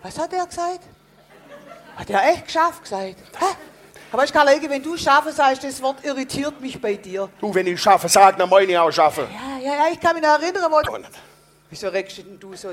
Was hat er gesagt? Hat er echt geschafft gesagt? Hä? Aber ich kann legen, wenn du schaffen sagst, das Wort irritiert mich bei dir. Du, wenn ich schaffe, sag, dann meine ich auch schaffe. Ja, ich kann mich noch erinnern, wo... Wieso regst du denn du so